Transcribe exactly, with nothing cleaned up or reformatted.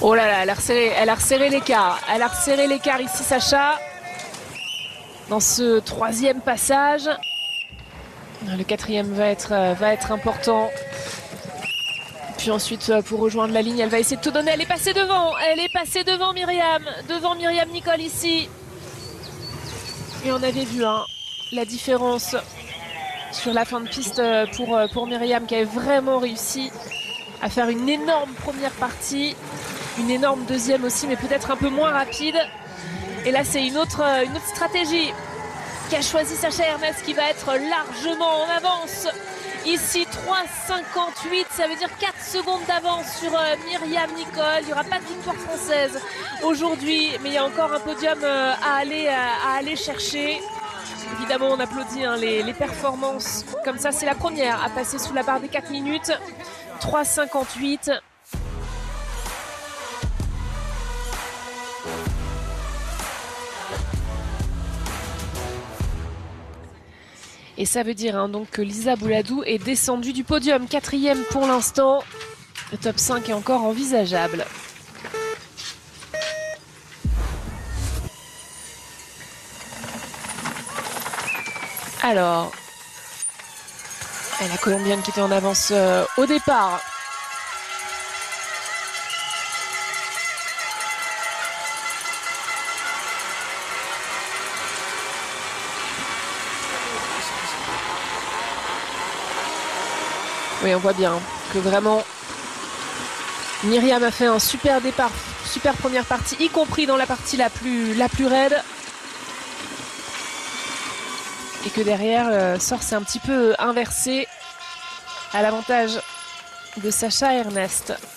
Oh là là, elle a resserré, elle a resserré l'écart. Elle a resserré l'écart ici, Sacha. Dans ce troisième passage. Le quatrième va être, va être important. Puis ensuite, pour rejoindre la ligne, elle va essayer de tout donner. Elle est passée devant. Elle est passée devant Myriam. Devant Myriam Nicole ici. Et on avait vu hein, la différence sur la fin de piste pour, pour Myriam qui avait vraiment réussi à faire une énorme première partie. Une énorme deuxième aussi, mais peut-être un peu moins rapide. Et là, c'est une autre, une autre stratégie qu'a choisi Sacha Ernest qui va être largement en avance. Ici, trois cinquante-huit, ça veut dire quatre secondes d'avance sur euh, Myriam Nicole. Il n'y aura pas de victoire française aujourd'hui, mais il y a encore un podium euh, à, aller, à, à aller chercher. Évidemment, on applaudit hein, les, les performances. Comme ça, c'est la première à passer sous la barre des quatre minutes. trois cinquante-huit. Et ça veut dire hein, donc que Lisa Bouladou est descendue du podium. Quatrième pour l'instant. Le top cinq est encore envisageable. Alors, et la Colombienne qui était en avance euh, au départ. Oui, on voit bien que vraiment Myriam a fait un super départ, super première partie, y compris dans la partie la plus, la plus raide. Et que derrière, le sort s'est un petit peu inversé à l'avantage de Sacha Ernest.